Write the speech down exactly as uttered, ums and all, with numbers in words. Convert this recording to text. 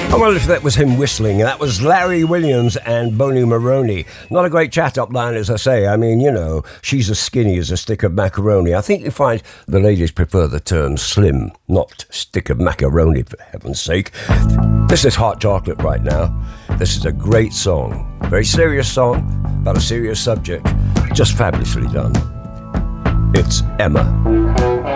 I wonder if that was him whistling. That was Larry Williams and Boney Maroney. Not a great chat up line, as I say. I mean, you know, she's as skinny as a stick of macaroni. I think you find the ladies prefer the term slim, not stick of macaroni, for heaven's sake. This is Hot Chocolate right now. This is a great song. A very serious song about a serious subject. Just fabulously done. It's Emma.